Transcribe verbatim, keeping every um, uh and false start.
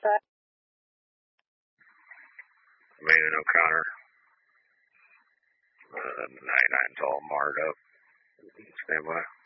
Maiden O'Connor. Uh, ninety-nine tall, marred up. Stand by.